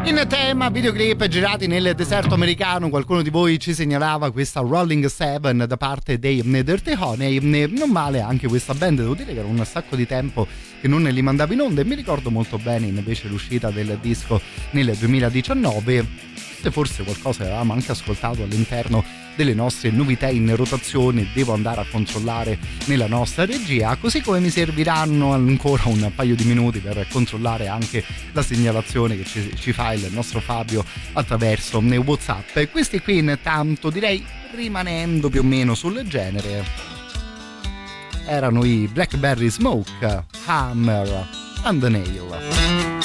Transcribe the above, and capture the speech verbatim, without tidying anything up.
In tema videoclip girati nel deserto americano, qualcuno di voi ci segnalava questa Rolling Seven da parte dei Dirty Honey. Non male anche questa band, devo dire che era un sacco di tempo che non li mandavo in onda, e mi ricordo molto bene invece l'uscita del disco nel duemiladiciannove. Forse qualcosa avevamo anche ascoltato all'interno delle nostre novità in rotazione, devo andare a controllare nella nostra regia, così come mi serviranno ancora un paio di minuti per controllare anche la segnalazione che ci, ci fa il nostro Fabio attraverso WhatsApp. E questi qui intanto, direi rimanendo più o meno sul genere, erano i Blackberry Smoke, Hammer and the Nail.